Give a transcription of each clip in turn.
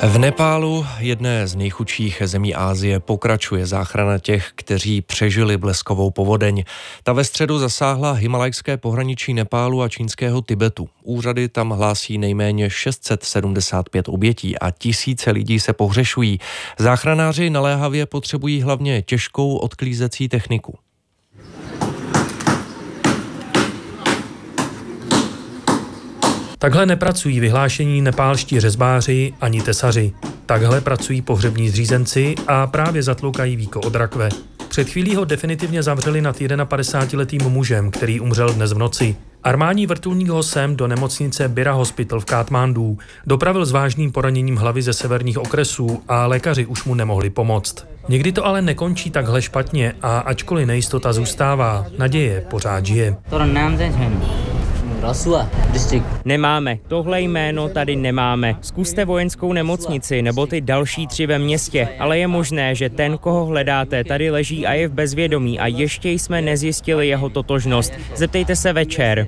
V Nepálu, jedné z nejchudších zemí Asie, pokračuje záchrana těch, kteří přežili bleskovou povodeň. Ta ve středu zasáhla himalajské pohraničí Nepálu a čínského Tibetu. Úřady tam hlásí nejméně 675 obětí a tisíce lidí se pohřešují. Záchranáři naléhavě potřebují hlavně těžkou odklízecí techniku. Takhle nepracují vyhlášení nepálští řezbáři ani tesaři. Takhle pracují pohřební zřízenci a právě zatloukají víko od rakve. Před chvílí ho definitivně zavřeli nad 51letým mužem, který umřel dnes v noci. Armádní vrtulník ho sem do nemocnice Bira Hospital v Katmandu dopravil s vážným poraněním hlavy ze severních okresů a lékaři už mu nemohli pomoct. Někdy to ale nekončí takhle špatně a ačkoliv nejistota zůstává, naděje pořád žije. Nemáme, tohle jméno tady nemáme. Zkuste vojenskou nemocnici nebo ty další 3 ve městě, ale je možné, že ten, koho hledáte, tady leží a je v bezvědomí a ještě jsme nezjistili jeho totožnost. Zeptejte se večer.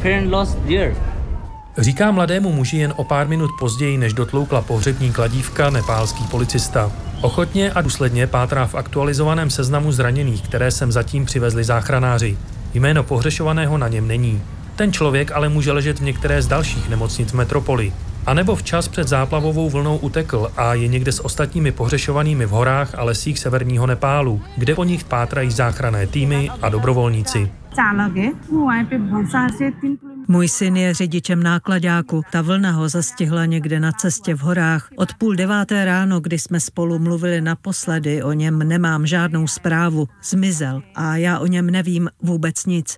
Říká mladému muži jen o pár minut později, než dotloukla pohřební kladívka nepálský policista. Ochotně a důsledně pátrá v aktualizovaném seznamu zraněných, které sem zatím přivezli záchranáři. Jméno pohřešovaného na něm není. Ten člověk ale může ležet v některé z dalších nemocnic v metropoli. A nebo včas před záplavovou vlnou utekl a je někde s ostatními pohřešovanými v horách a lesích severního Nepálu, kde po nich pátrají záchranné týmy a dobrovolníci. Můj syn je řidičem náklaďáku. Ta vlna ho zastihla někde na cestě v horách. Od 8:30 ráno, kdy jsme spolu mluvili naposledy, o něm nemám žádnou zprávu. Zmizel a já o něm nevím vůbec nic.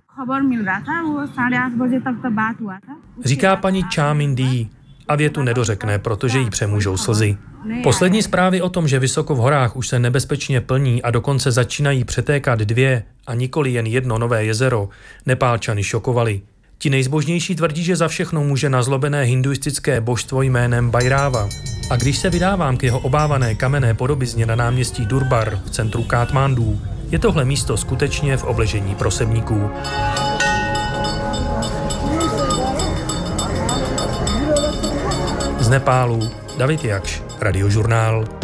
Říká paní Cha Min-di a větu nedořekne, protože jí přemůžou slzy. Poslední zprávy o tom, že vysoko v horách už se nebezpečně plní a dokonce začínají přetékat 2 a nikoli jen 1 nové jezero, Nepálčany šokovaly. Ti nejzbožnější tvrdí, že za všechno může nazlobené hinduistické božstvo jménem Bhairava. A když se vydávám k jeho obávané kamenné podobizně na náměstí Durbar v centru Katmandu, je tohle místo skutečně v obležení prosebníků. Z Nepálu David Jakš, Radiožurnál.